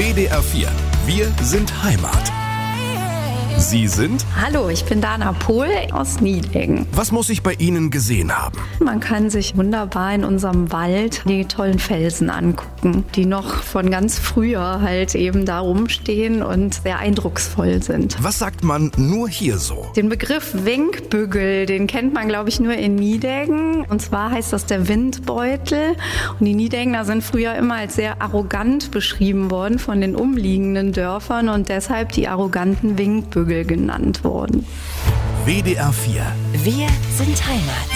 WDR 4. Wir sind Heimat. Sie sind? Hallo, ich bin Dana Pohl aus Nideggen. Was muss ich bei Ihnen gesehen haben? Man kann sich wunderbar in unserem Wald die tollen Felsen angucken, die noch von ganz früher halt eben da rumstehen und sehr eindrucksvoll sind. Was sagt man nur hier so? Den Begriff Winkbügel, den kennt man, glaube ich, nur in Nideggen. Und zwar heißt das der Windbeutel. Und die Nideggener sind früher immer als sehr arrogant beschrieben worden von den umliegenden Dörfern und deshalb die arroganten Winkbügel genannt worden. WDR 4. Wir sind Heimat.